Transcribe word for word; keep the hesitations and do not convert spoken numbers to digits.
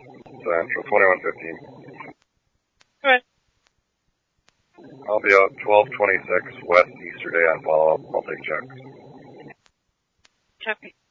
Central, twenty-one fifteen. Alright. I'll be out twelve twenty-six West Easter Day on follow-up. I'll take checks. Copy.